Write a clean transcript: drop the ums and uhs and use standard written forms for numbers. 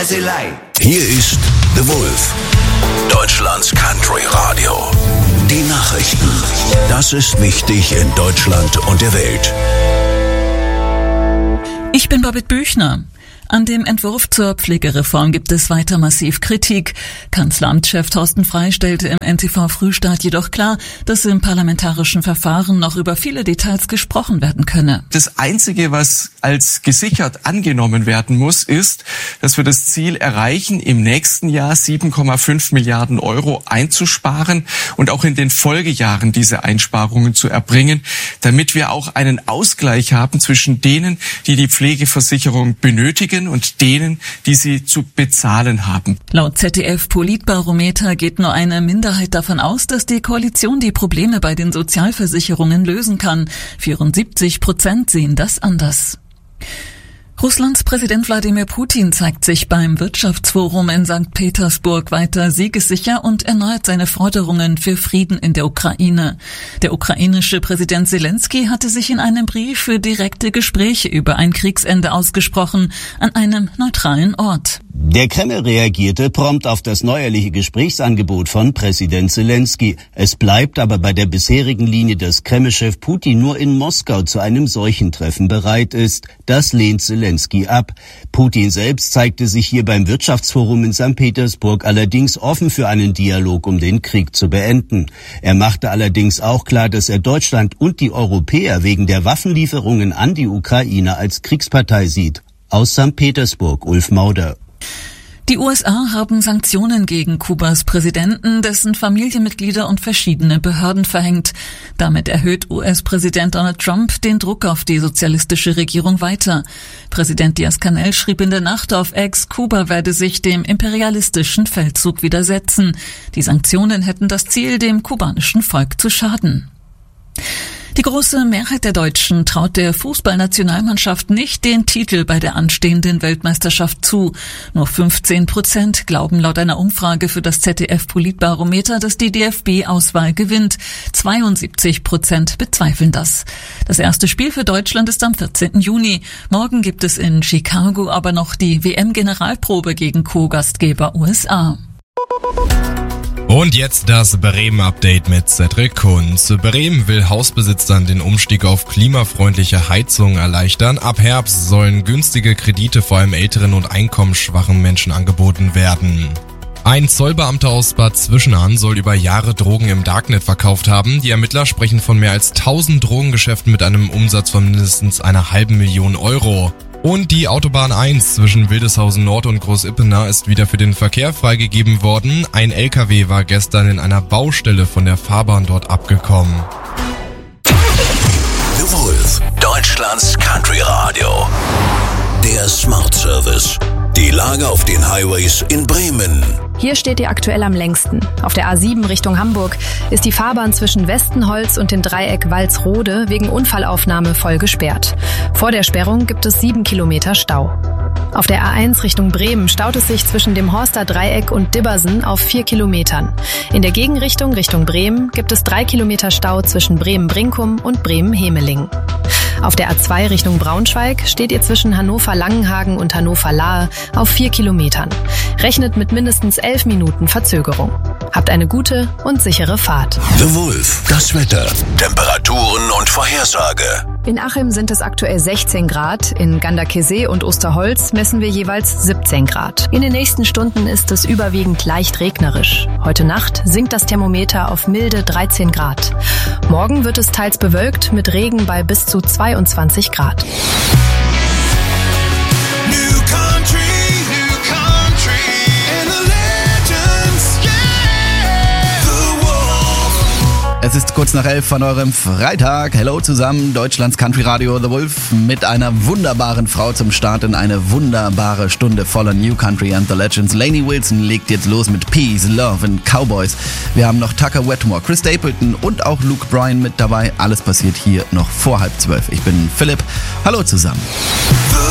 Lassie-Lei. Hier ist The Wolf, Deutschlands Country Radio. Die Nachrichten. Das ist wichtig in Deutschland und der Welt. Ich bin Babette Büchner. An dem Entwurf zur Pflegereform gibt es weiter massiv Kritik. Kanzleramtschef Thorsten Frey stellte im NTV-Frühstart jedoch klar, dass im parlamentarischen Verfahren noch über viele Details gesprochen werden könne. Das Einzige, was als gesichert angenommen werden muss, ist, dass wir das Ziel erreichen, im nächsten Jahr 7,5 Milliarden Euro einzusparen und auch in den Folgejahren diese Einsparungen zu erbringen, damit wir auch einen Ausgleich haben zwischen denen, die die Pflegeversicherung benötigen und denen, die sie zu bezahlen haben. Laut ZDF-Politbarometer geht nur eine Minderheit davon aus, dass die Koalition die Probleme bei den Sozialversicherungen lösen kann. 74% sehen das anders. Russlands Präsident Wladimir Putin zeigt sich beim Wirtschaftsforum in St. Petersburg weiter siegessicher und erneuert seine Forderungen für Frieden in der Ukraine. Der ukrainische Präsident Zelensky hatte sich in einem Brief für direkte Gespräche über ein Kriegsende ausgesprochen, an einem neutralen Ort. Der Kreml reagierte prompt auf das neuerliche Gesprächsangebot von Präsident Zelensky. Es bleibt aber bei der bisherigen Linie, dass Kreml-Chef Putin nur in Moskau zu einem solchen Treffen bereit ist. Das lehnt Zelensky ab. Putin selbst zeigte sich hier beim Wirtschaftsforum in St. Petersburg allerdings offen für einen Dialog, um den Krieg zu beenden. Er machte allerdings auch klar, dass er Deutschland und die Europäer wegen der Waffenlieferungen an die Ukraine als Kriegspartei sieht. Aus St. Petersburg, Ulf Mauder. Die USA haben Sanktionen gegen Kubas Präsidenten, dessen Familienmitglieder und verschiedene Behörden verhängt. Damit erhöht US-Präsident Donald Trump den Druck auf die sozialistische Regierung weiter. Präsident Díaz-Canel schrieb in der Nacht auf X, Kuba werde sich dem imperialistischen Feldzug widersetzen. Die Sanktionen hätten das Ziel, dem kubanischen Volk zu schaden. Die große Mehrheit der Deutschen traut der Fußballnationalmannschaft nicht den Titel bei der anstehenden Weltmeisterschaft zu. Nur 15% glauben laut einer Umfrage für das ZDF-Politbarometer, dass die DFB-Auswahl gewinnt. 72% bezweifeln das. Das erste Spiel für Deutschland ist am 14. Juni. Morgen gibt es in Chicago aber noch die WM-Generalprobe gegen Co-Gastgeber USA. Und jetzt das Bremen-Update mit Cedric Kunz. Bremen will Hausbesitzern den Umstieg auf klimafreundliche Heizung erleichtern. Ab Herbst sollen günstige Kredite vor allem älteren und einkommensschwachen Menschen angeboten werden. Ein Zollbeamter aus Bad Zwischenahn soll über Jahre Drogen im Darknet verkauft haben. Die Ermittler sprechen von mehr als 1000 Drogengeschäften mit einem Umsatz von mindestens einer halben Million Euro. Und die Autobahn 1 zwischen Wildeshausen Nord und Großippenau ist wieder für den Verkehr freigegeben worden. Ein LKW war gestern in einer Baustelle von der Fahrbahn dort abgekommen. The Wolf, Deutschlands Country Radio. Der Smart Service. Die Lage auf den Highways in Bremen. Hier steht ihr aktuell am längsten. Auf der A7 Richtung Hamburg ist die Fahrbahn zwischen Westenholz und dem Dreieck Walsrode wegen Unfallaufnahme voll gesperrt. Vor der Sperrung gibt es 7 Kilometer Stau. Auf der A1 Richtung Bremen staut es sich zwischen dem Horster Dreieck und Dibbersen auf 4 Kilometern. In der Gegenrichtung Richtung Bremen gibt es 3 Kilometer Stau zwischen Bremen-Brinkum und Bremen-Hemeling. Auf der A2 Richtung Braunschweig steht ihr zwischen Hannover-Langenhagen und Hannover-Lahe auf 4 Kilometern. Rechnet mit mindestens 11 Minuten Verzögerung. Habt eine gute und sichere Fahrt. The Wolf, das Wetter, Temperaturen und Vorhersage. In Achim sind es aktuell 16 Grad, in Ganderkesee und Osterholz messen wir jeweils 17 Grad. In den nächsten Stunden ist es überwiegend leicht regnerisch. Heute Nacht sinkt das Thermometer auf milde 13 Grad. Morgen wird es teils bewölkt mit Regen bei bis zu 22 Grad. Es ist kurz nach 11 von eurem Freitag. Hello zusammen, Deutschlands Country Radio The Wolf mit einer wunderbaren Frau zum Start in eine wunderbare Stunde voller New Country and the Legends. Lainey Wilson legt jetzt los mit Peace, Love and Cowboys. Wir haben noch Tucker Wetmore, Chris Stapleton und auch Luke Bryan mit dabei. Alles passiert hier noch vor 11:30. Ich bin Philipp. Hallo zusammen.